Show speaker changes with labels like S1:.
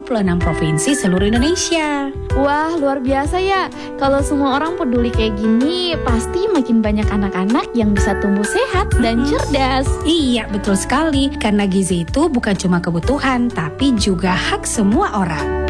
S1: 26 provinsi seluruh Indonesia.
S2: Wah, luar biasa ya. Kalau semua orang peduli kayak gini, pasti makin banyak anak-anak yang bisa tumbuh sehat dan cerdas.
S1: Iya, betul sekali. Karena gizi itu bukan cuma kebutuhan, tapi juga hak semua orang.